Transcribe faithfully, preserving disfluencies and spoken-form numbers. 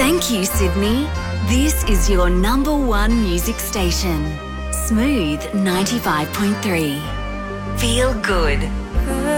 Thank you, Sydney. This is your number one music station. Smooth ninety-five point three. Feel good.